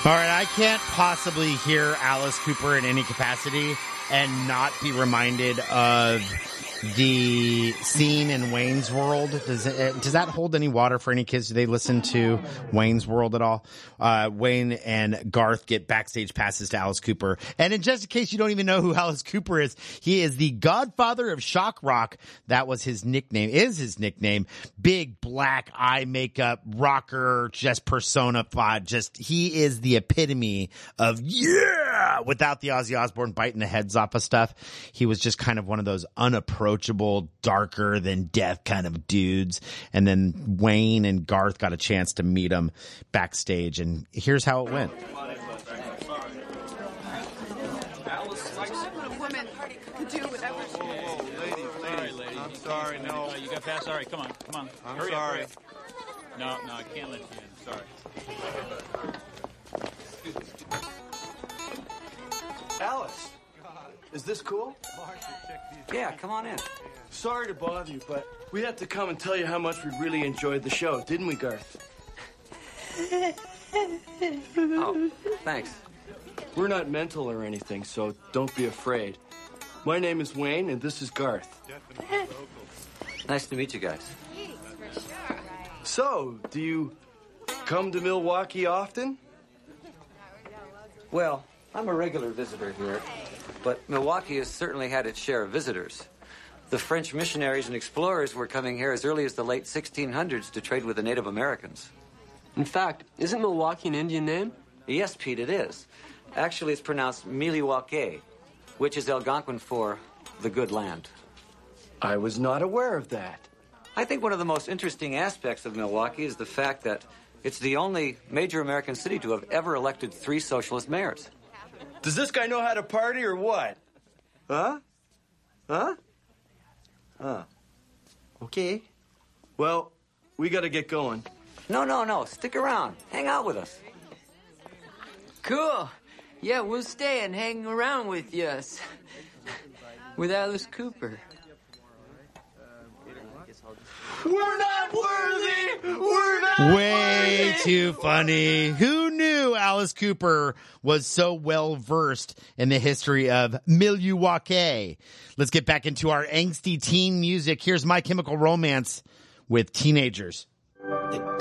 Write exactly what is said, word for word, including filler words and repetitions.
All right, I can't possibly hear Alice Cooper in any capacity and not be reminded of the scene in Wayne's World. Does it, does that hold any water for any kids? Do they listen to Wayne's World at all? Uh, Wayne and Garth get backstage passes to Alice Cooper. And in just in case you don't even know who Alice Cooper is, he is the godfather of shock rock. That was his nickname, is his nickname. Big black eye makeup, rocker, just personified. Just, he is the epitome of yeah, without the Ozzy Osbourne biting the heads off of stuff. He was just kind of one of those unapproachable, darker than death kind of dudes. And then Wayne and Garth got a chance to meet him backstage, and here's how it went. I'm sorry, no. You got past? All right, come on, come on. I'm Hurry sorry. Up, hurry up. No, no, I can't let you in. Sorry. Alice, is this cool? Yeah, come on in. Sorry to bother you, but we had to come and tell you how much we really enjoyed the show, didn't we, Garth? Oh, thanks. We're not mental or anything, so don't be afraid. My name is Wayne, and this is Garth. Nice to meet you guys. So, do you come to Milwaukee often? Well, I'm a regular visitor here, but Milwaukee has certainly had its share of visitors. The French missionaries and explorers were coming here as early as the late sixteen hundreds to trade with the Native Americans. In fact, isn't Milwaukee an Indian name? Yes, Pete, it is. Actually, it's pronounced Miliwake, which is Algonquin for the good land. I was not aware of that. I think one of the most interesting aspects of Milwaukee is the fact that it's the only major American city to have ever elected three socialist mayors. Does this guy know how to party or what? Huh? Huh? Huh. Okay. Well, we gotta get going. No, no, no. Stick around. Hang out with us. Cool. Yeah, we'll stay and hang around with us. With Alice Cooper. We're not worthy! We're not Way worthy! too funny. Who knew Alice Cooper was so well versed in the history of Milwaukee? Let's get back into our angsty teen music. Here's My Chemical Romance with Teenagers.